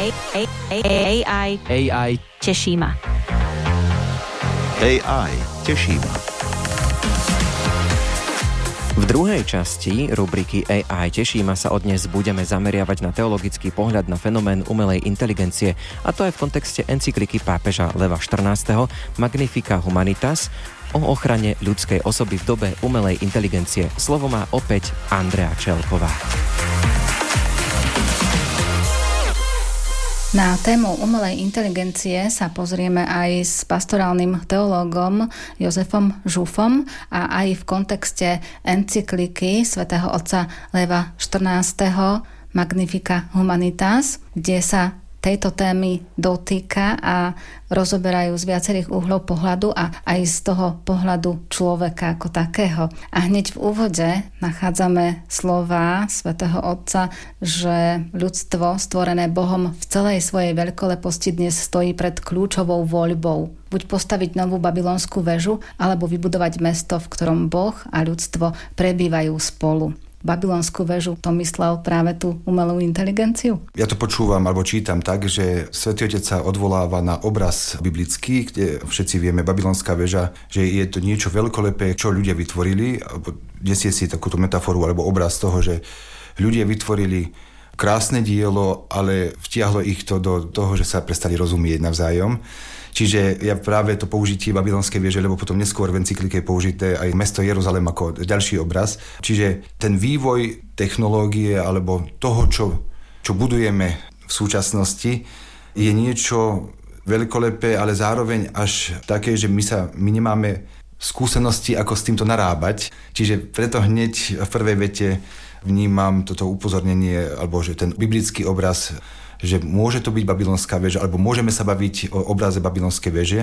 AI teší ma. AI teší ma. V druhej časti rubriky AI teší ma sa dnes budeme zameriavať na teologický pohľad na fenomén umelej inteligencie, a to aj v kontexte encykliky pápeža Leva XIV. Magnifica Humanitas o ochrane ľudskej osoby v dobe umelej inteligencie. Slovo má opäť Andrea Čelková. Na tému umelej inteligencie sa pozrieme aj s pastorálnym teológom Jozefom Žufom a aj v kontexte encykliky svätého otca Leva XIV. Magnifica Humanitas, kde sa tejto témy dotýka a rozoberajú z viacerých uhlov pohľadu a aj z toho pohľadu človeka ako takého. A hneď v úvode nachádzame slová svätého Otca, že ľudstvo stvorené Bohom v celej svojej veľkoleposti dnes stojí pred kľúčovou voľbou. Buď postaviť novú babylonskú väžu, alebo vybudovať mesto, v ktorom Boh a ľudstvo prebývajú spolu. Babylonskú väžu, to myslel práve tú umelú inteligenciu? Ja to počúvam alebo čítam tak, že Svätý Otec sa odvoláva na obraz biblický, kde všetci vieme, babylonská väža, že je to niečo veľkolepé, čo ľudia vytvorili. Nesie si takúto metaforu alebo obraz toho, že ľudia vytvorili krásne dielo, ale vtiahlo ich to do toho, že sa prestali rozumieť navzájom. Čiže ja práve to použitie babylonskej väže, lebo potom neskôr v encyklike je použité aj mesto Jeruzalém ako ďalší obraz. Čiže ten vývoj technológie alebo toho, čo budujeme v súčasnosti, je niečo veľkolepé, ale zároveň až také, že my nemáme skúsenosti, ako s týmto narábať. Čiže preto hneď v prvej vete vnímam toto upozornenie, alebo že ten biblický obraz, že môže to byť babylonská väža, alebo môžeme sa baviť o obraze babylonskej väže,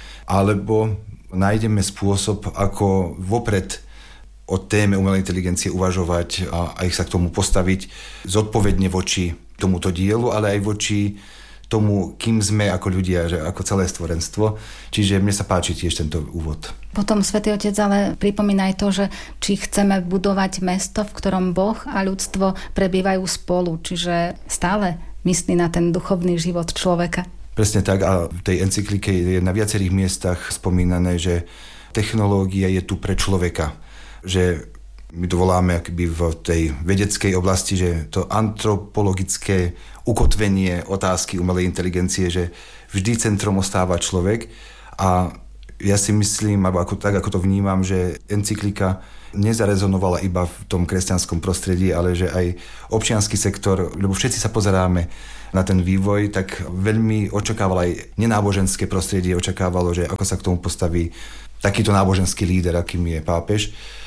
alebo nájdeme spôsob, ako vopred o téme umelej inteligencie uvažovať a aj sa k tomu postaviť zodpovedne voči tomuto dielu, ale aj voči tomu, kým sme ako ľudia, že ako celé stvorenstvo. Čiže mne sa páči tiež tento úvod. Potom Svätý Otec ale pripomína aj to, že či chceme budovať mesto, v ktorom Boh a ľudstvo prebývajú spolu, čiže stále myslí na ten duchovný život človeka. Presne tak, a v tej encyklike je na viacerých miestach spomínané, že technológia je tu pre človeka. Že my to voláme akoby v tej vedeckej oblasti, že to antropologické ukotvenie otázky umelej inteligencie, že vždy centrom ostáva človek. A ja si myslím, alebo ako to vnímam, že encyklika nezarezonovala iba v tom kresťanskom prostredí, ale že aj občiansky sektor, lebo všetci sa pozeráme na ten vývoj, tak veľmi očakávalo aj nenáboženské prostredie, očakávalo, že ako sa k tomu postaví takýto náboženský líder, akým je pápež.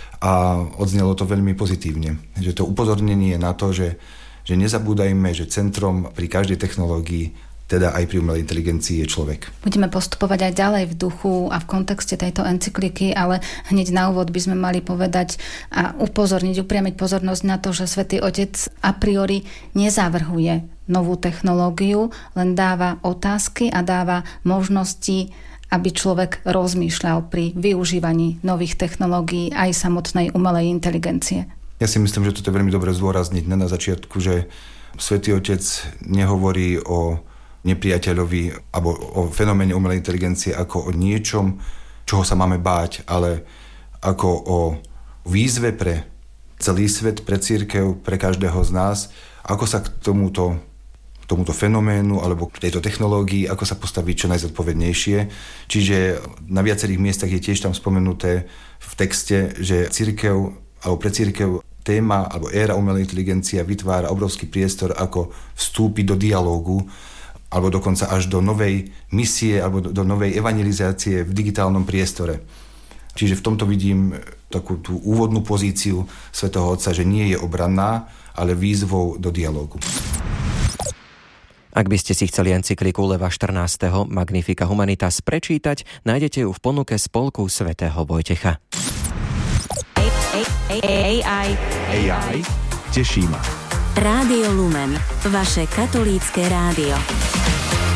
A odznelo to veľmi pozitívne. Že to upozornenie na to, že nezabúdajme, že centrom pri každej technológii, teda aj pri umelej inteligencii, je človek. Budeme postupovať aj ďalej v duchu a v kontexte tejto encykliky, ale hneď na úvod by sme mali povedať a upriamiť pozornosť na to, že Svätý Otec a priori nezavrhuje novú technológiu, len dáva otázky a dáva možnosti, aby človek rozmýšľal pri využívaní nových technológií aj samotnej umelej inteligencie. Ja si myslím, že toto je veľmi dobre zdôrazniť na začiatku, že Svätý Otec nehovorí o nepriateľovi alebo o fenoméne umelej inteligencie ako o niečom, čoho sa máme báť, ale ako o výzve pre celý svet, pre cirkev, pre každého z nás, ako sa k tomuto fenoménu alebo k tejto technológii, ako sa postaviť čo najzodpovednejšie. Čiže na viacerých miestach je tiež tam spomenuté v texte, že cirkev alebo pre cirkev téma alebo éra umelej inteligencia vytvára obrovský priestor, ako vstúpiť do dialógu alebo dokonca až do novej misie alebo do novej evangelizácie v digitálnom priestore. Čiže v tomto vidím takú tú úvodnú pozíciu Svätého Otca, že nie je obranná, ale výzvou do dialógu. Ak by ste si chceli encykliku Leva XIV. Magnifica Humanitas prečítať, nájdete ju v ponuke Spolku svätého Vojtecha. AI teší ma. Rádio Lumen, vaše katolícke rádio.